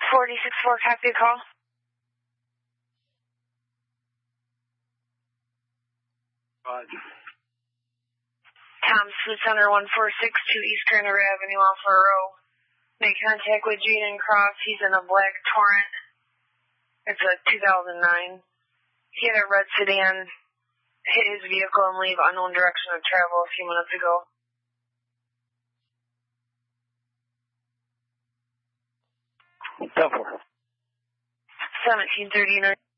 46-4, copy call. Tom's Food Center 1462 East Granada Avenue, Alpha Row. Make contact with Jaden Cross. He's in a black Torrent. It's a 2009. He had a red sedan hit his vehicle and leave unknown direction of travel a few minutes ago. 10-4. 1739.